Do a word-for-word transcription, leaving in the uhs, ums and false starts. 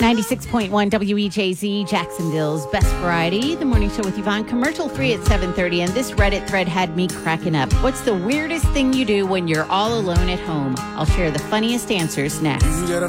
ninety-six point one W E J Z, Jacksonville's best variety. The morning show with Yvonne, commercial free at seven thirty. And this Reddit thread had me cracking up. What's the weirdest thing you do when you're all alone at home? I'll share the funniest answers next.